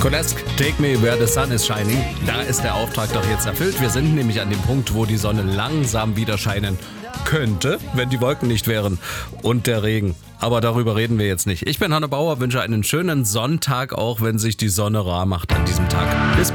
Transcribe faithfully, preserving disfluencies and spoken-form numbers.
Kolesk, Take Me Where the Sun is Shining. Da ist der Auftrag doch jetzt erfüllt. Wir sind nämlich an dem Punkt, wo die Sonne langsam wieder scheinen könnte, wenn die Wolken nicht wären und der Regen. Aber darüber reden wir jetzt nicht. Ich bin Hanne Bauer, wünsche einen schönen Sonntag, auch wenn sich die Sonne rar macht an diesem Tag. Bis